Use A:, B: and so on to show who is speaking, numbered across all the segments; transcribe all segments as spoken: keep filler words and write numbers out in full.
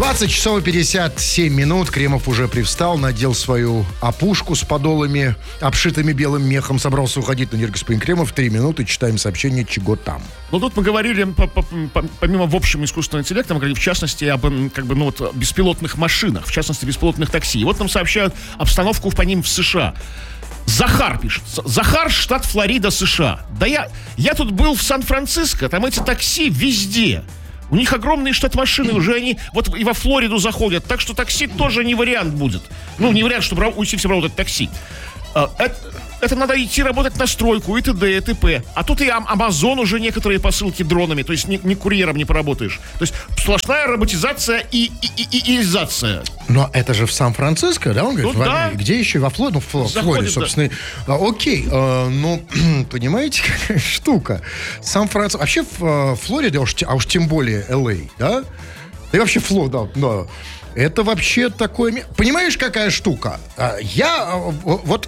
A: двадцать часов и пятьдесят семь минут. Кремов уже привстал, надел свою опушку с подолами, обшитыми белым мехом. Собрался уходить, но нет, господин Кремов. Три минуты, читаем сообщение, чего там.
B: Ну, тут мы говорили, помимо в общем искусственного интеллекта, мы говорили, в частности, об как бы, ну, вот, беспилотных машинах, в частности, беспилотных такси. И вот нам сообщают обстановку по ним в США. Захар пишет. Захар, штат Флорида, США. Да я, я тут был в Сан-Франциско, там эти такси везде. У них огромные штат-машины, уже они вот и во Флориду заходят, так что такси тоже не вариант будет. Ну, не вариант, чтобы уйти все работать такси. Это, это надо идти работать на стройку, и т.д., и т.п. А тут и Амазон уже некоторые посылки дронами, то есть ни, ни курьером не поработаешь. То есть сплошная роботизация и, и, и, и изация.
A: Но это же в Сан-Франциско, да? Он говорит,
B: ну,
A: в,
B: да.
A: Где еще? Во Флориде? Ну, в Флориде, собственно. Да. Окей, э, ну, понимаете, какая штука. Сан-Франциско, вообще в Флориде, а уж, а уж тем более Эл Эй, да? Да и вообще Флорида, да. Это вообще такое... Понимаешь, какая штука? Я вот...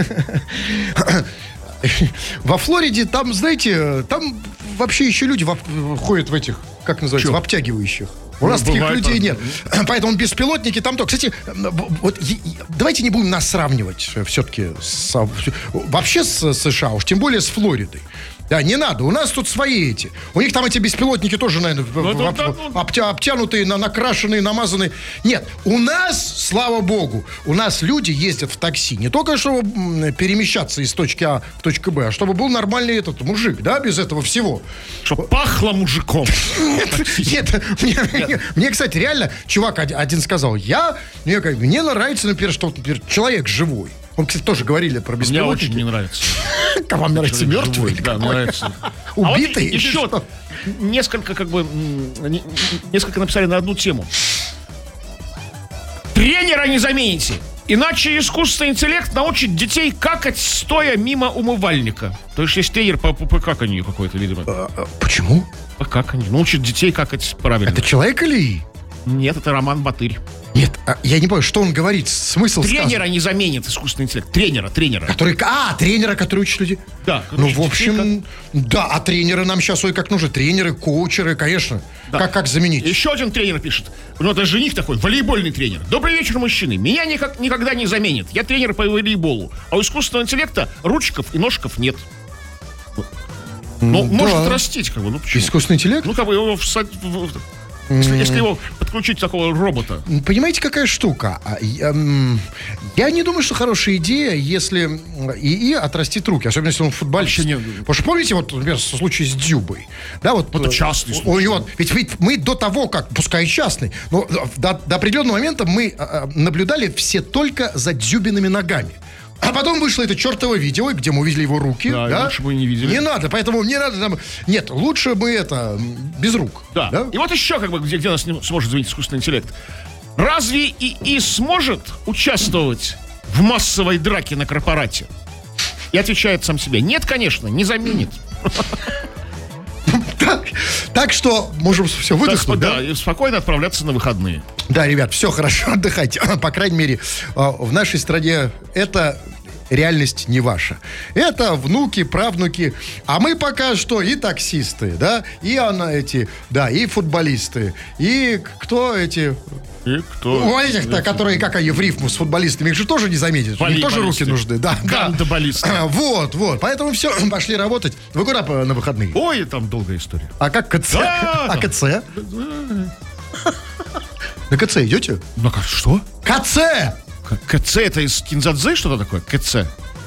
A: Во Флориде там, знаете, там вообще еще люди ходят в этих, как называется, Чё? в обтягивающих. У нас ну, таких людей нет. Поэтому беспилотники там только. Кстати, вот, давайте не будем нас сравнивать все-таки с, вообще с США, уж тем более с Флоридой. Да, не надо. У нас тут свои эти. У них там эти беспилотники тоже, наверное, ну, об, да, ну... обтя, обтянутые, на, накрашенные, намазанные. Нет, у нас, слава богу, у нас люди ездят в такси. Не только, чтобы перемещаться из точки А в точку Б, а чтобы был нормальный этот мужик, да, без этого всего.
B: Чтобы пахло мужиком.
A: Нет, мне, кстати, реально, чувак один сказал, я, мне нравится, например, что человек живой. Он, кстати, тоже говорили про беспилотники.
B: Мне очень не нравится.
A: Как вам нравится, мертвый?
B: Да, мне нравится.
A: Убитый?
B: А вот еще несколько, как бы, несколько написали на одну тему. Тренера не замените. Иначе искусственный интеллект научит детей какать, стоя мимо умывальника. То есть есть тренер по, по каканью какой-то, видимо.
A: А, почему?
B: По каканью. Научит детей какать правильно.
A: Это человек или...
B: Нет, это Роман Батырь.
A: Нет, я не понял, что он говорит, смысл
B: Тренера
A: сказан.
B: не заменит искусственный интеллект. Тренера, тренера.
A: Который, а, тренера, который учит людей.
B: Да.
A: Ну, в общем, как... да, а тренеры нам сейчас, ой, как нужны. Тренеры, коучеры, конечно. Да. Как, как заменить?
B: Еще один тренер пишет. Ну, это жених такой, волейбольный тренер. Добрый вечер, мужчины. Меня никак, никогда не заменит. Я тренер по волейболу. А у искусственного интеллекта ручков и ножков нет. Ну, да. Может растить, как бы. Ну, почему?
A: Искусственный интеллект?
B: Ну, как бы его всадить... Если, если его подключить такого робота.
A: Понимаете, какая штука? Я, я не думаю, что хорошая идея, если ИИ отрастит руки, особенно если он футболист. Потому что помните, вот, например, случай с Дзюбой. Да, вот,
B: это частный случай.
A: Вот, ведь, ведь мы до того, как, пускай частный, но до, до определенного момента мы наблюдали все только за Дзюбиными ногами. А потом вышло это чертово видео, где мы увидели его руки.
B: Да,
A: да?
B: Лучше бы не видели.
A: Не надо, поэтому не надо там... Нет, лучше бы это без рук.
B: Да. да? И вот еще, как бы, где, где нас не сможет заменить искусственный интеллект. Разве ИИ сможет участвовать в массовой драке на корпорате? И отвечает сам себе. Нет, конечно, не заменит.
A: Так, так что можем все выдохнуть,
B: да? Да, и спокойно отправляться на выходные.
A: Да, ребят, все хорошо, отдыхайте. По крайней мере, в нашей стране это реальность не ваша. Это внуки, правнуки. А мы пока что и таксисты, да, и она эти, да, и футболисты, и кто эти...
B: И кто?
A: У этих-то, которые, как они в рифму с футболистами, их же тоже не заметят. У них тоже руки нужны. Да,
B: гандболисты.
A: Да. Вот, вот. Поэтому все, пошли работать. Вы куда на выходные?
B: Ой, там долгая история.
A: А как КЦ?
B: Да,
A: а КЦ? На КЦ идете?
B: Ну как, что?
A: КЦ!
B: КЦ это из Кинзадзы что-то такое? КЦ.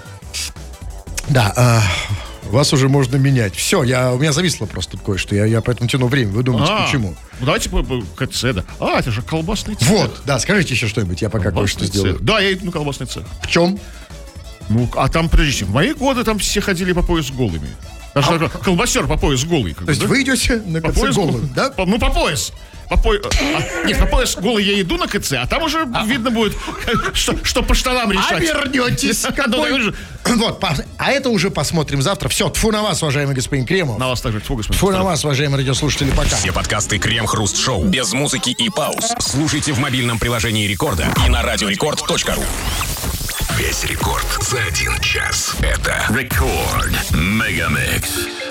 A: Да, вас уже можно менять. Все, я, у меня зависло просто тут кое-что. Я, я поэтому тяну время. Вы думаете, а, почему?
B: Ну, давайте по, по КЦ, да. А, это же колбасный цех.
A: Вот, да, скажите еще что-нибудь, я пока колбасный кое-что сделаю.
B: Да, я иду на колбасный цех.
A: В чем?
B: Ну, а там, подождите, в мои годы там все ходили по пояс голыми. Даже а... колбасер по пояс голый.
A: То есть да? Вы идете на
B: по
A: КЦ голым, да?
B: По, ну, по пояс. По по... а, нет, по пояс голый я иду на КЦ, а там уже а... видно будет, что, что по штанам решать.
A: А вернетесь. Какой... Вот, а это уже посмотрим завтра. Все, тьфу на вас, уважаемый господин Кремов.
B: На вас также тьфу, господин.
A: Тьфу на вас, уважаемые радиослушатели, пока.
C: Все подкасты Крем-Хруст-Шоу без музыки и пауз слушайте в мобильном приложении Рекорда и на радиорекорд точка ру. Весь рекорд за один час. Это Рекорд Мегамикс.